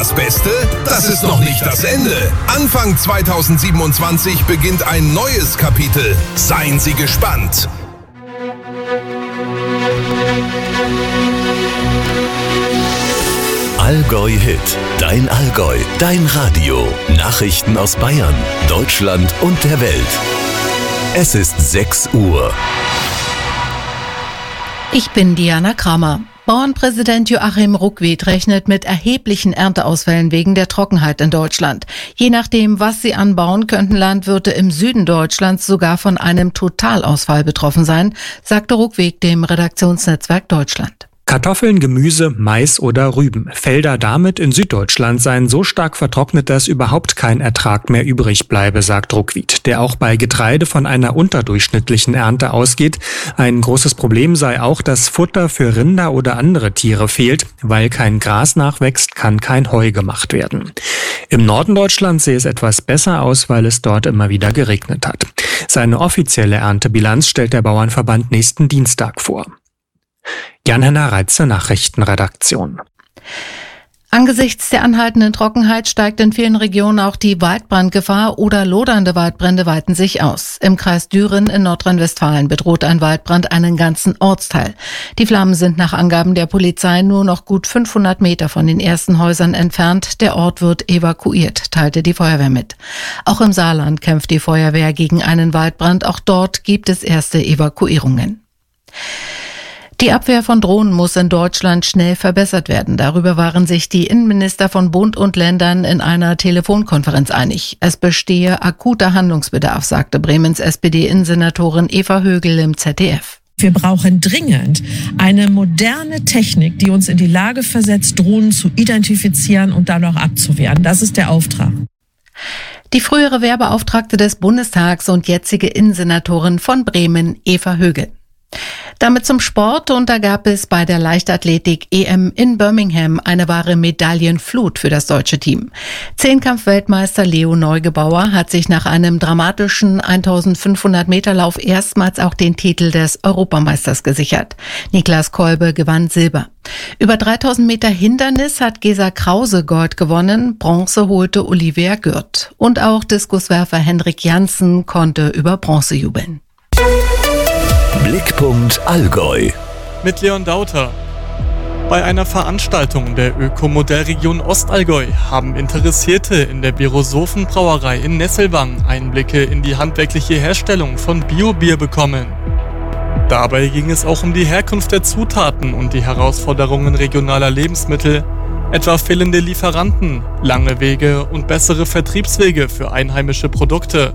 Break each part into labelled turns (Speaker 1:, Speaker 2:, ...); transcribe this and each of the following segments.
Speaker 1: das Beste? Das ist noch nicht das Ende. Anfang 2027 beginnt ein neues Kapitel. Seien Sie gespannt.
Speaker 2: Allgäu Hit, dein Allgäu, dein Radio. Nachrichten aus Bayern, Deutschland und der Welt. Es ist 6 Uhr.
Speaker 3: Ich bin Diana Kramer. Bauernpräsident Joachim Ruckwied rechnet mit erheblichen Ernteausfällen wegen der Trockenheit in Deutschland. Je nachdem, was sie anbauen, könnten Landwirte im Süden Deutschlands sogar von einem Totalausfall betroffen sein, sagte Ruckwied dem Redaktionsnetzwerk Deutschland.
Speaker 4: Kartoffeln, Gemüse, Mais oder Rüben. Felder damit in Süddeutschland seien so stark vertrocknet, dass überhaupt kein Ertrag mehr übrig bleibe, sagt Ruckwied, der auch bei Getreide von einer unterdurchschnittlichen Ernte ausgeht. Ein großes Problem sei auch, dass Futter für Rinder oder andere Tiere fehlt. Weil kein Gras nachwächst, kann kein Heu gemacht werden. Im Norden Deutschlands sehe es etwas besser aus, weil es dort immer wieder geregnet hat. Seine offizielle Erntebilanz stellt der Bauernverband nächsten Dienstag vor. Jan-Henner Reitze, Nachrichtenredaktion.
Speaker 3: Angesichts der anhaltenden Trockenheit steigt in vielen Regionen auch die Waldbrandgefahr oder lodernde Waldbrände weiten sich aus. Im Kreis Düren in Nordrhein-Westfalen bedroht ein Waldbrand einen ganzen Ortsteil. Die Flammen sind nach Angaben der Polizei nur noch gut 500 Meter von den ersten Häusern entfernt. Der Ort wird evakuiert, teilte die Feuerwehr mit. Auch im Saarland kämpft die Feuerwehr gegen einen Waldbrand. Auch dort gibt es erste Evakuierungen. Die Abwehr von Drohnen muss in Deutschland schnell verbessert werden. Darüber waren sich die Innenminister von Bund und Ländern in einer Telefonkonferenz einig. Es bestehe akuter Handlungsbedarf, sagte Bremens SPD-Innensenatorin Eva Högel im ZDF.
Speaker 5: Wir brauchen dringend eine moderne Technik, die uns in die Lage versetzt, Drohnen zu identifizieren und dann auch abzuwehren. Das ist der Auftrag.
Speaker 3: Die frühere Wehrbeauftragte des Bundestags und jetzige Innensenatorin von Bremen, Eva Högel. Damit zum Sport, und da gab es bei der Leichtathletik-EM in Birmingham eine wahre Medaillenflut für das deutsche Team. Zehnkampf-Weltmeister Leo Neugebauer hat sich nach einem dramatischen 1500-Meter-Lauf erstmals auch den Titel des Europameisters gesichert. Niklas Kolbe gewann Silber. Über 3000 Meter Hindernis hat Gesa Krause Gold gewonnen, Bronze holte Olivia Gürt. Und auch Diskuswerfer Henrik Janssen konnte über Bronze jubeln.
Speaker 2: Blickpunkt Allgäu.
Speaker 6: Mit Leon Dauter. Bei einer Veranstaltung der Ökomodellregion Ostallgäu haben Interessierte in der Birosophen Brauerei in Nesselwang Einblicke in die handwerkliche Herstellung von Biobier bekommen. Dabei ging es auch um die Herkunft der Zutaten und die Herausforderungen regionaler Lebensmittel, etwa fehlende Lieferanten, lange Wege und bessere Vertriebswege für einheimische Produkte.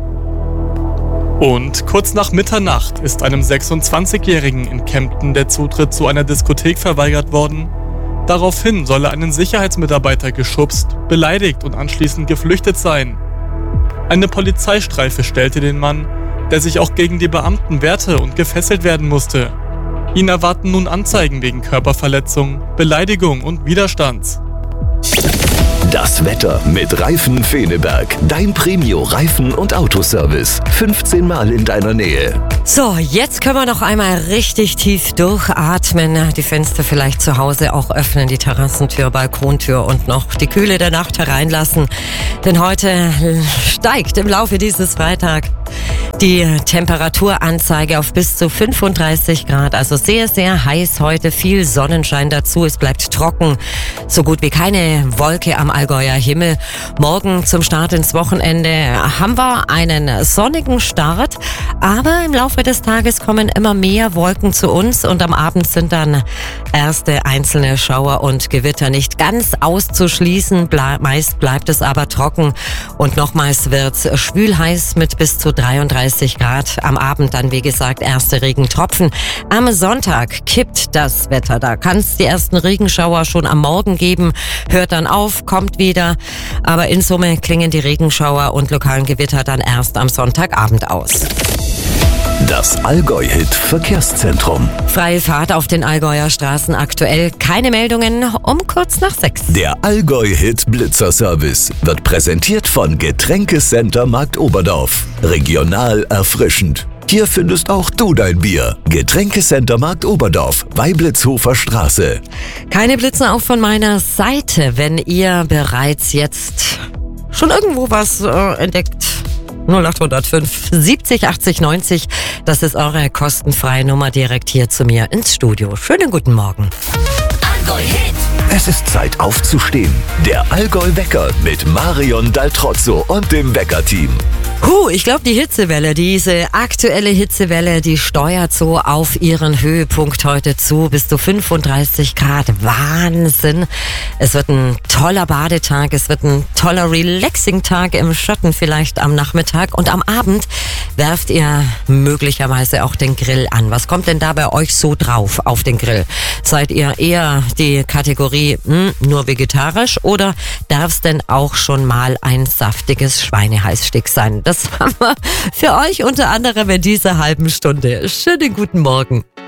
Speaker 6: Und kurz nach Mitternacht ist einem 26-Jährigen in Kempten der Zutritt zu einer Diskothek verweigert worden. Daraufhin soll er einen Sicherheitsmitarbeiter geschubst, beleidigt und anschließend geflüchtet sein. Eine Polizeistreife stellte den Mann, der sich auch gegen die Beamten wehrte und gefesselt werden musste. Ihn erwarten nun Anzeigen wegen Körperverletzung, Beleidigung und Widerstands.
Speaker 2: Das Wetter mit Reifen Feneberg. Dein Premio-Reifen- und Autoservice. 15 Mal in deiner Nähe.
Speaker 7: So, jetzt können wir noch einmal richtig tief durchatmen. Die Fenster vielleicht zu Hause auch öffnen, die Terrassentür, Balkontür und noch die Kühle der Nacht hereinlassen. Denn heute steigt im Laufe dieses Freitags die Temperaturanzeige auf bis zu 35 Grad. Also sehr, sehr heiß heute. Viel Sonnenschein dazu. Es bleibt trocken. So gut wie keine Wolke am Allgäuer Himmel. Morgen zum Start ins Wochenende haben wir einen sonnigen Start. Aber im Laufe des Tages kommen immer mehr Wolken zu uns. Und am Abend sind dann erste einzelne Schauer und Gewitter nicht ganz auszuschließen. Meist bleibt es aber trocken. Und nochmals wird's schwül-heiß mit bis zu 33 Grad. Am Abend dann, wie gesagt, erste Regentropfen. Am Sonntag kippt das Wetter. Da kann es die ersten Regenschauer schon am Morgen geben. Hört dann auf, kommt wieder. Aber in Summe klingen die Regenschauer und lokalen Gewitter dann erst am Sonntagabend aus.
Speaker 2: Das Allgäu-Hit Verkehrszentrum.
Speaker 7: Freie Fahrt auf den Allgäuer Straßen aktuell. Keine Meldungen um kurz nach 6.
Speaker 2: Der Allgäu-Hit Blitzerservice wird präsentiert von Getränkecenter Markt Oberdorf. Regional erfrischend. Hier findest auch du dein Bier. Getränkecenter Markt Oberdorf, Weiblitzhofer Straße.
Speaker 7: Keine Blitze auch von meiner Seite, wenn ihr bereits jetzt schon irgendwo was entdeckt. 0805 70 80 90, das ist eure kostenfreie Nummer direkt hier zu mir ins Studio. Schönen guten Morgen.
Speaker 2: Allgäu Hit. Es ist Zeit aufzustehen. Der Allgäu-Wecker mit Marion Daltrozzo und dem Wecker-Team.
Speaker 7: Ich glaube, die Hitzewelle, diese aktuelle Hitzewelle, die steuert so auf ihren Höhepunkt heute zu. Bis zu 35 Grad. Wahnsinn. Es wird ein toller Badetag. Es wird ein toller Relaxing-Tag im Schatten vielleicht am Nachmittag. Und am Abend werft ihr möglicherweise auch den Grill an. Was kommt denn da bei euch so drauf auf den Grill? Seid ihr eher die Kategorie nur vegetarisch oder darf es denn auch schon mal ein saftiges Schweinehalsstück sein? Das haben wir für euch unter anderem in dieser halben Stunde. Schönen guten Morgen.